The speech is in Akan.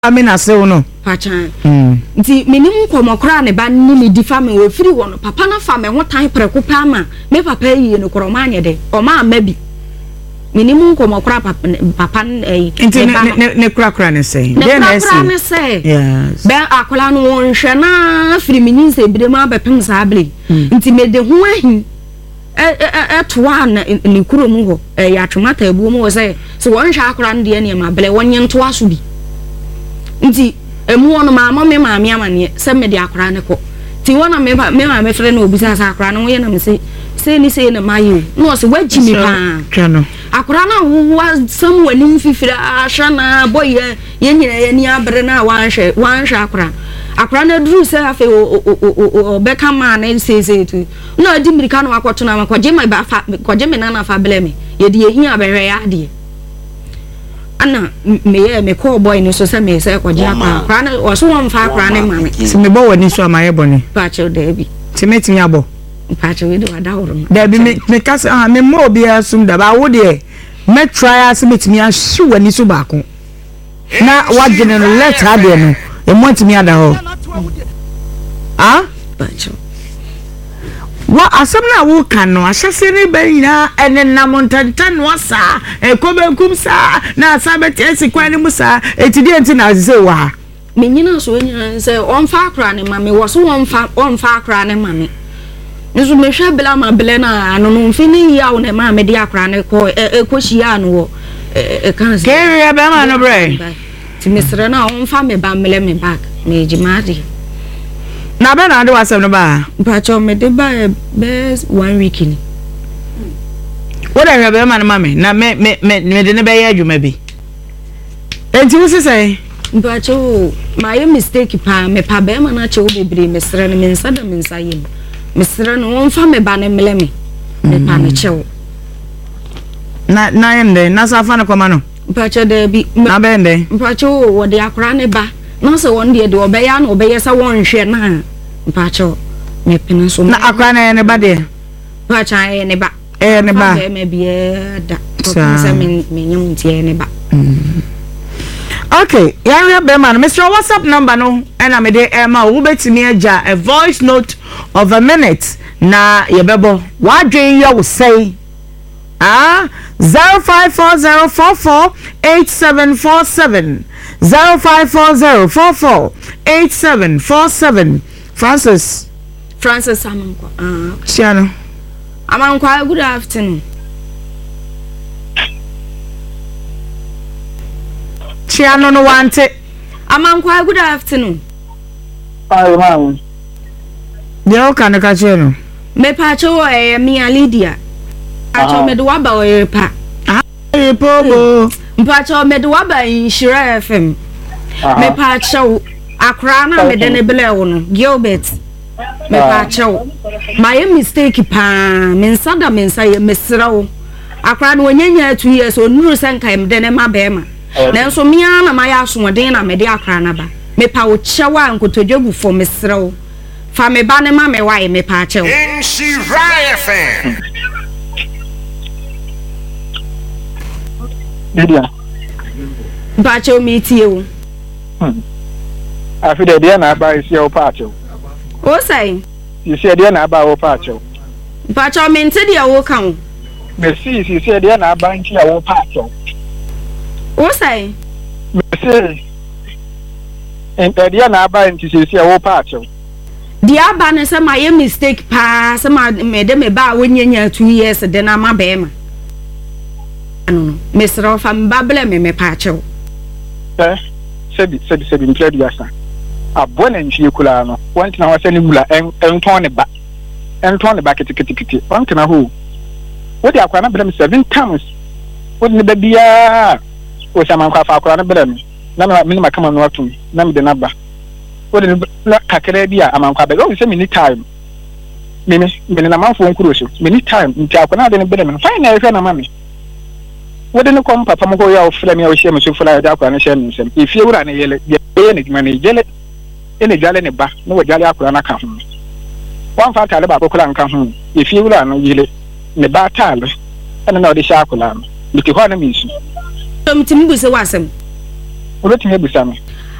amina se no pachan nti menim komokra ne ba ni me di fa me we firi wo no papa na fa me ho tan preko pa ma me papa yi no kro ma anye de o ma amabi menim komokra papa nti ne kra ne say de na say yes be akola no won hwe na firi menin se bide ma bepem sa able nti me de ho ahi toa ne kuro mu ho ya twomata ebu mu wo say so won hwe akola no de ne ma bele wonye ntoa so bi nti emu ono maama me maame amane se me de akora ne ko ti wona me maame fere na obusa sa akora no ye na me se ni se na mayi no so waji mi pa twano akora na wa sam wani fifira ahwa na boy ye nyina ye ni abre na wanhwe akora na duru se afa o beka ma na se tu na di mirika no akoto na makoje me ba fa koje me na fa bele me ye de ehi abehwe ya de ana me call boy ni so se me se kwaje akwa na o so won fa akwa ne mame se me bo wani so amaye boni pacho debi timeti abo pacho we do adawro debi me kasa me mo obi asum da ba wo de me try as metimi ahwe wani so ba ko na wagene no let ha de no e mo timi ada ho pacho wa asem na wo kan no ahyase ne ba nyina enenam ntantan wasa ekobenkum sa na asabete esikwan ne musa etidi enti na azise wa me nyina so nyina se on fa akra ne mame wo so on fa akra ne mame nso me hwa bela ma bela na anu no mfini ya wo ne mame de akra ne ko ekohia no wo kan se kere be ma no bre ti mesre na on fa me ba mele me back me jimadi na be na de wasem no ba pacho me de ba be 1 week ni wo da be ma no mame na me de ne be ya adwuma bi enti wo sese pacho my mistake pa me pa be ma na che wo bebre mesre no me nsa da me nsa yem mesre no won fa me ba ne mele me pa na che wo na yende na sa fa ne koma no pacho de bi na be nde pacho wo de akora ne ba na so won de obeya na obeye sa won hwe na pacho me pena so na akwa na ne ba de pacho ne ba ne ba me bia da ko se me nyum tie ne ba okay ya be man Mr. WhatsApp number no na me de ma wo betimi aja a voice note of a minute na ye bebo wa dwen ye wo say 0540448747 0540448747 Francis Amankwa Siano Amankwa good afternoon Siano no wante Amankwa good afternoon Hi ma'am Yo kan ka cheno me pa cho Mia Lydia acho me do aba o pa pobo mpacho me do aba in Shira FM me pa cho akra na me de ne bele wo no Gilbert me pa cho my mistake pa me nsada me nsa ye mesrawo akra na onyanya 2 years onuru senka me de ne mabema na nso mia na maya asomden na me de akra na ba me pa wo chewa nkotodwagu fo mesrawo fa me ba ne ma me wa me pa cho in Shira FM Lydia. Pacho meetie o. Afi de dia na ba isi o pacho. O sai. You see dia na ba o pacho. Pacho mente dia wo kan. Me see dia na ba nti ya wo pacho. O sai. Me see dia na ba nti si ya wo pacho. Dia ba ne se my mistake pa se ma me de me ba wonyanya 2 years de na ma be ma. No Mr. Fam Babble me pacho said in Asa a bon and she kula no one na was any mula and turn it back kitty one can who what you are them 7 times wouldn't the be was a man for a bellum none of me come on what to name the number what in Kakarabia among Quabe always many time many a month for crucial many time in Taconad and Bellum fine if you're mammy. What didn't come papa mo ya ofra me o hye me so fula da akwa na hye nsem ifie wura na yele ye ne djuma ne yele ene jale ne ba no wa jale akwa na ka ho wan fa tale ba ko kula nka ho ifie wura no yele ne ba tale ene na o de sha akwa no miti ho na mi su mti mbu se wasem obetimi ebusa me